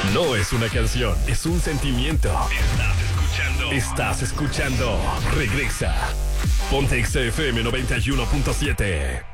No es una canción, es un sentimiento. Estás escuchando. Regresa. Ponte XFM 91.7.